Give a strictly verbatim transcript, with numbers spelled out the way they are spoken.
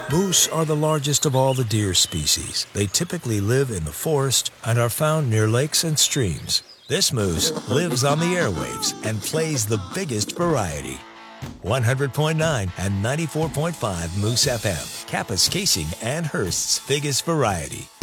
Moose are the largest of all the deer species. They typically live in the forest and are found near lakes and streams. This moose lives on the airwaves and plays the biggest variety. one hundred point nine and ninety-four point five Moose F M, Kappa's Casing and Hearst's biggest variety.